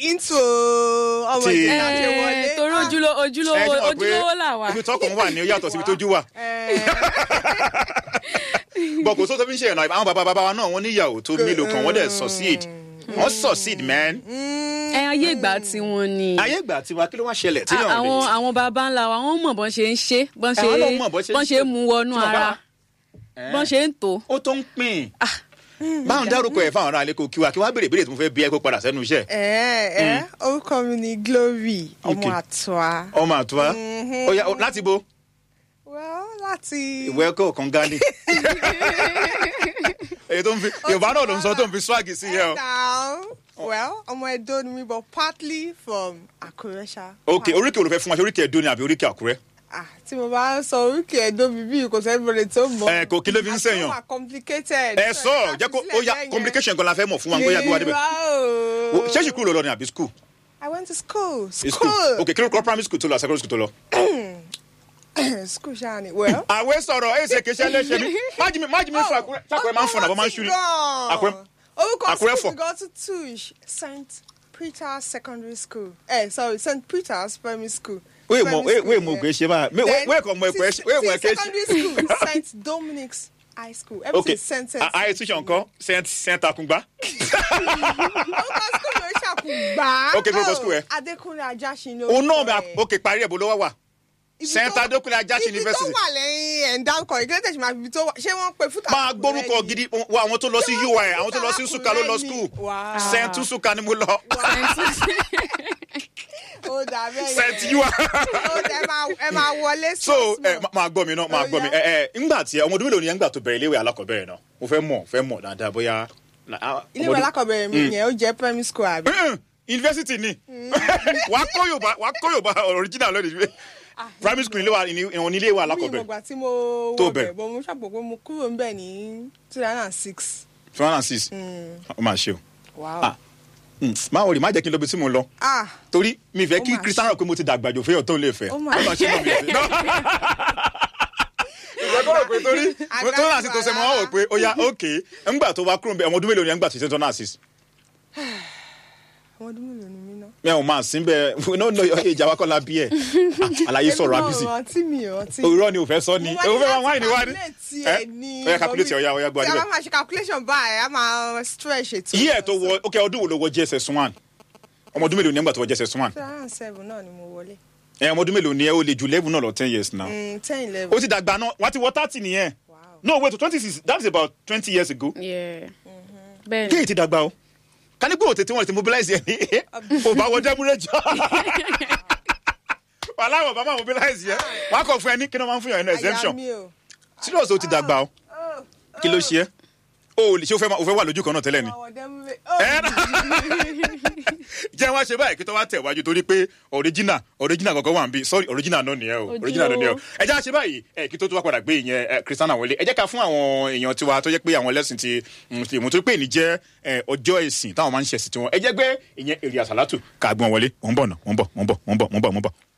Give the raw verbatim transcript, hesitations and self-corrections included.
into ọmọ ìdílé àti wọlé. torí ojúlówó ojúlówó ojúlówó là wà. ibi tọkùn wà ní ó yàtọ̀ síbi tójú wà. bọ̀ kò sóto fi ń ṣe ìrìnà àwọn bàbá bàbá wa náà wọ́n níyàwó tó mélòó kan wọ́n dẹ̀ succeed wọ́n succeed man. ẹ ayé ìgbà tí wọ́n ní. ayé ìgbà tí wa kí ló wá ṣẹlẹ̀ tí yàn lè. àwọn àwọn bàbá ńlá wa wọ́n mọ̀ bọ́n ṣe ń ṣe bọ́n ṣe bọ́n ṣe mú wọnú ara bọ́n ṣe ń tò. ó tó ń pín báwọn dárúkọ ẹ fáwọn ará ilé kò kí wa kí wọ́n béèrè béèrè tí mo fẹ́ bí ẹ kó padà sẹ́nu iṣẹ́. ẹ ẹ orúkọ mi ni Glory ọmọ àtúwá. ọmọ àtúwá ó yá láti bo. well láti. ìwé ẹ̀kọ́ kan gánì. èyí tó ń fi yorùbá náà ló ń sọ tó ń fi swag sí yẹ o. well ọmọ Ẹdó ni mi but partly from Àkúrẹ́ ṣá. ok oríkì olùfẹ́ fún wa ṣe oríkì Ẹdó ni àbí oríkì Àkúrẹ́. ah tí mo bá ń sọ oríkì Ẹdó bíbí kò sẹ́ni bọ̀dẹ̀ tó mọ̀. ẹ kò kí ló fi ń sèyàn. àtọ́wà complicated. ẹ sọ jẹ́ kó ó yá complication kan la fẹ́ mọ̀ fún wa ń gbóyà bí wà débẹ̀. ṣé ṣì kúrò lọ ni àbí school. I went to school. school. school. ok kí ló kọ́ primary school tó lọ secondary school tó lọ. school ṣáà ni well. àwẹ̀ sọ̀rọ̀ ẹ̀ ṣe kì í ṣe léṣe mi májìmí májìmí fún Àkúrẹ́ ṣàkóyè máa ń fọ̀nà bọ́ máa ń ṣúrí. orúkọ school mi go to Tush Saint Peter's Secondary School eh sorry Saint Peter's Primary School. wait mo wait mo gbé ṣe báa wait kò mọ ẹ̀kọ́ ẹ̀ wait mo ẹ̀kẹ́ ṣe. secondary school Saint Dominic's High School. okay high institution kan Saint Saint Akungba. orúkọ school mi ò ṣàkùngbà. okay kí ló kọ school ẹ. Adékúnlé Ajásin ló. òun náà bẹ ok parí ẹ̀ bó ló wá wà. Saint Adékúnlé Ajásin University. ibi tó wà lẹ́yìn ẹ̀ńdáńkọ̀ ìgbésẹ̀ tẹ̀sí máa fi ibi tó wà ṣé wọ́n pe fúta. máa gbórúkọ gidi wa àwọn tó lọ sí U I àwọn tó lọ sí Nsukka ló lọ school Saint Nsukka ni mo lọ. ó dà bẹ́ẹ̀ Saint U I. ó dà ẹ máa wọlé. so ẹ máa gbọ́ mi náà máa gbọ́ mi ẹ ẹ ńgbà tí ọmọ ọdún mélòó ni ẹ ńgbà tó bẹ̀rẹ̀ iléèwé alákọ̀ọ́bẹ̀rẹ̀ náà mo fẹ́ mọ̀ fẹ́ mọ̀ dáadáa bóyá. iléèwé alákọ̀ọ́bẹ̀rẹ̀ mi yẹn ó jẹ́ primary school àbí. university ni wàá kọ́ Yorùbá wàá kọ́ Yorùbá original lónìí primary school ilé wa ìwọ̀n nílé wa alákọ̀ọ́bẹ̀. mi ìmọ̀gbà tí mo wọ̀ bẹ̀ bọ̀ mo ṣàpò pé mo kúrò ń bẹ̀ ní two thousand and six. two thousand and six ó máa ṣe o. máa wọlé má jẹ́ kí n lọ bí tí mo lọ. torí mi fẹ́ kí Cristiano pé mo ti dàgbà jò fẹ́yọ̀ tó lè fẹ́. ó máa ṣe náà mi fẹ́. ìgbàgbọ́ pé torí two thousand and six tó ṣe mọ́ wọ́n wọ̀ pé ó yá ok ńgbà tó wá kúrò ń bẹ̀ ọmọ ọdún mélòó ni ńgbà tó ṣe two thousand and six. ọmọ ọdún mélòó ni mí náà. mi ò máa sin bẹ́ẹ̀ we no know your age àwa kọ́ la bí ẹ̀ àlàyé sọ̀rọ̀ àbísí. òwúrọ̀ ni ò fẹ́ sọ ni òwú fẹ́ máa wáyé ni wá ní. ẹ ọ̀ya calculate ọ̀ya ọ̀ya gbọ́ adébẹ̀. tí a bá máa ṣe calculation báyìí a máa stretch ètò. iye ẹ̀ tó wọ ok ọdún wo ló wọ J S S one ọmọ ọdún mélòó ni ẹgbà tó wọ J S S one. two thousand and seven náà ni mo wọlé. ẹ ọmọ ọdún mélòó ni ẹ o lè ju eleven náà lọ ten years now. ten eleven. ó ti dàgbà náà wọ́n ti wọ thirty nìyẹn. no wait twenty six that is about twenty years ago. bẹ́ẹ̀ni kéèyàn ti dàgbà o kanigbó tètè wọn ti mobilize yẹn ni o bá wọ jẹmúrẹjọ wàhálà wọn bá máa mobilize yẹn wọn á kọ fún ẹ ní kí ni wọn máa ń fún yàn ní exemption serious o ti dàgbà o kí ló ṣe é o lè ṣe o fẹ́ wà lójú kan náà tẹ́lẹ̀ ni jẹ́ wá ṣe báyìí kí tó wá tẹ̀ wájú torí pé original original kankan wà ń bí sorry original náà nìyẹn o original náà nìyẹn o ẹ jẹ́ wá ṣe báyìí ẹ kí tó tó wá padà gbé ìyẹn Cristiano wọlé ẹ jẹ́ ká fún àwọn èèyàn tiwa tó jẹ́ pé àwọn ẹlẹ́sìn ti mùsùlùmí tó pé ní jẹ́ ọjọ́ ẹ̀sìn táwọn máa ń ṣe ẹ̀sìn tiwọn ẹ jẹ́ gbé ìyẹn èrè àsàlátù ká gbọ́n wọlé wọ́n bọ̀ náà wọ́n bọ̀ wọ́n bọ̀ wọ́n bọ̀ wọ́n bọ̀ wọ́n bọ̀.